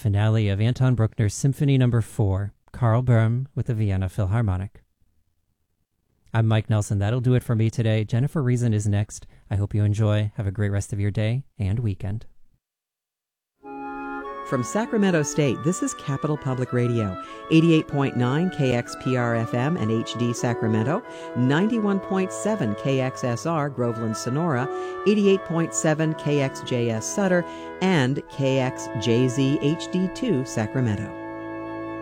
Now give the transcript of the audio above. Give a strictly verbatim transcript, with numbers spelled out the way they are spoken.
finale of Anton Bruckner's Symphony Number four, Karl Böhm with the Vienna Philharmonic. I'm Mike Nelson. That'll do it for me today. Jennifer Reason is next. I hope you enjoy. Have a great rest of your day and weekend. From Sacramento State, this is Capital Public Radio, eighty-eight point nine K X P R F M and H D Sacramento, ninety-one point seven K X S R Groveland Sonora, eighty-eight point seven K X J S Sutter, and K X J Z H D two Sacramento.